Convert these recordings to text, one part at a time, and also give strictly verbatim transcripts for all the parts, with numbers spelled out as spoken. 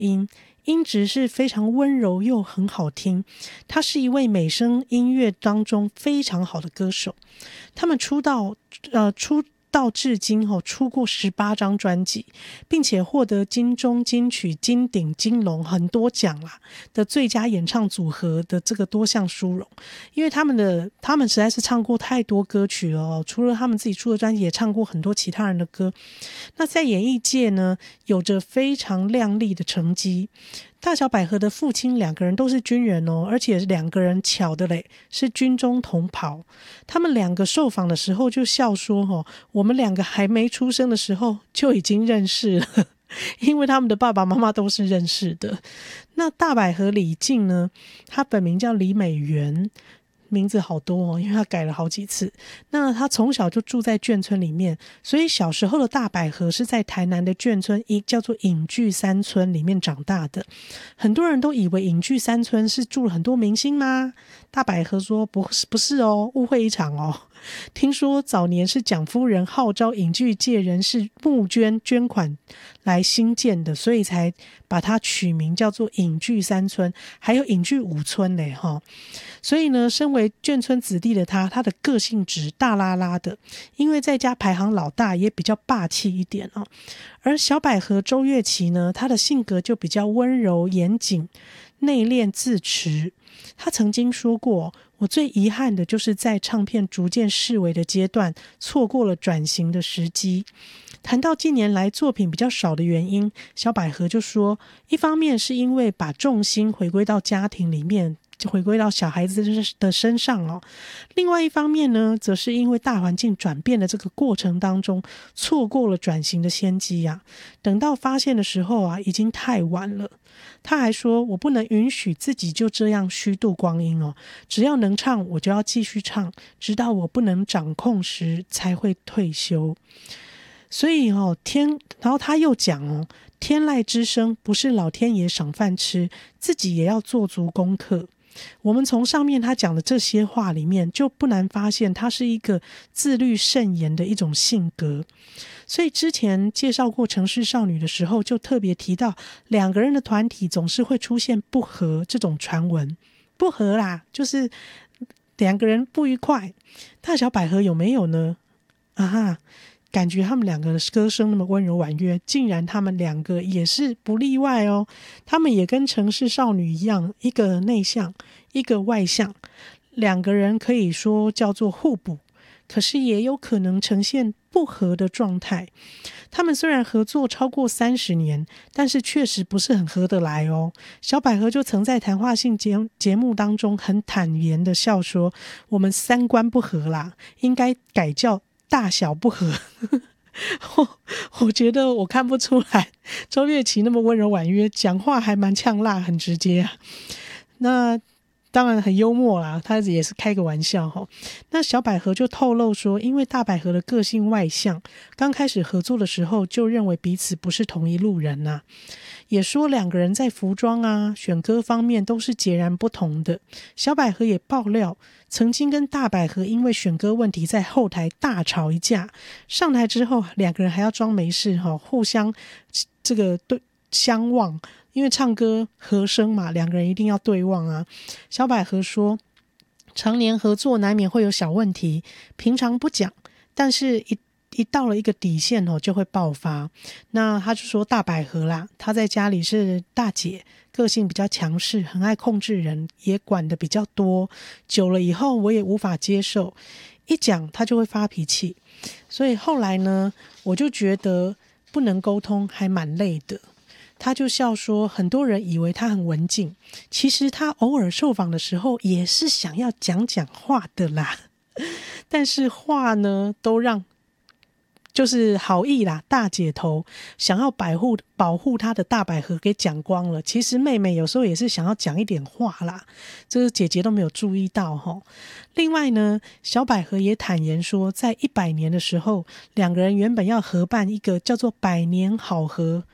音，音质是非常温柔又很好听。他是一位美声音乐当中非常好的歌手。他们出道呃出到至今、哦、出过十八张专辑，并且获得金钟、金曲、金鼎、金龙很多奖啦的最佳演唱组合的这个多项殊荣。因为他们的他们实在是唱过太多歌曲了、哦、除了他们自己出的专辑，也唱过很多其他人的歌。那在演艺界呢，有着非常亮丽的成绩。大小百合的父亲两个人都是军人哦，而且两个人巧的嘞是军中同袍。他们两个受访的时候就笑说、哦、我们两个还没出生的时候就已经认识了，因为他们的爸爸妈妈都是认识的。那大百合李静呢，她本名叫李美媛，名字好多哦，因为他改了好几次。那他从小就住在眷村里面，所以小时候的大百合是在台南的眷村一叫做隐居三村里面长大的。很多人都以为隐居三村是住了很多明星吗？大百合说不是不是哦，误会一场哦。听说早年是蒋夫人号召影剧界人士募捐捐款来兴建的，所以才把它取名叫做影剧三村，还有影剧五村嘞哈。所以呢，身为眷村子弟的他，他的个性直大拉拉的，因为在家排行老大，也比较霸气一点哦。而小百合周月琪呢，他的性格就比较温柔严谨、内敛自持。他曾经说过，我最遗憾的就是在唱片逐渐式微的阶段错过了转型的时机。谈到近年来作品比较少的原因，小百合就说，一方面是因为把重心回归到家庭里面，就回归到小孩子的身上哦。另外一方面呢，则是因为大环境转变的这个过程当中，错过了转型的先机啊。等到发现的时候啊，已经太晚了。他还说，我不能允许自己就这样虚度光阴哦，只要能唱我就要继续唱，直到我不能掌控时才会退休。所以哦，天，然后他又讲哦，天籁之声不是老天爷赏饭吃，自己也要做足功课。我们从上面他讲的这些话里面，就不难发现他是一个自律慎言的一种性格。所以之前介绍过城市少女的时候，就特别提到两个人的团体总是会出现不和这种传闻。不和啦，就是两个人不愉快。大小百合有没有呢？啊哈，感觉他们两个的歌声那么温柔婉约，竟然他们两个也是不例外哦。他们也跟城市少女一样，一个内向，一个外向，两个人可以说叫做互补，可是也有可能呈现不合的状态。他们虽然合作超过三十年，但是确实不是很合得来哦。小百合就曾在谈话性节节目当中很坦言的笑说，我们三观不合啦，应该改叫大小不合。我, 我觉得我看不出来周月琪那么温柔婉约，讲话还蛮呛辣很直接啊。那当然很幽默啦，他也是开个玩笑齁。那小百合就透露说，因为大百合的个性外向，刚开始合作的时候就认为彼此不是同一路人啊，也说两个人在服装啊选歌方面都是截然不同的。小百合也爆料，曾经跟大百合因为选歌问题在后台大吵一架，上台之后两个人还要装没事齁，互相这个对相望，因为唱歌和声嘛，两个人一定要对望啊。小百合说，常年合作难免会有小问题，平常不讲，但是一一到了一个底线哦，就会爆发。那他就说大百合啦，他在家里是大姐，个性比较强势，很爱控制人，也管得比较多，久了以后我也无法接受，一讲他就会发脾气。所以后来呢，我就觉得不能沟通还蛮累的。他就笑说，很多人以为他很文静，其实他偶尔受访的时候也是想要讲讲话的啦，但是话呢都让就是好意啦，大姐头想要保护保护他的大百合给讲光了。其实妹妹有时候也是想要讲一点话啦，这个姐姐都没有注意到齁。另外呢，小百合也坦言说，在一百年的时候，两个人原本要合办一个叫做百年好合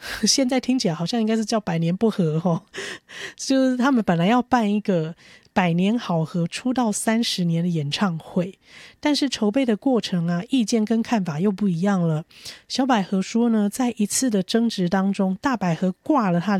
现在听起来好像应该是叫百年不合哦，就是他们本来要办一个百年好合出道三十年的演唱会，但是筹备的过程啊，意见跟看法又不一样了。小百合说呢，在一次的争执当中，大百合挂了他的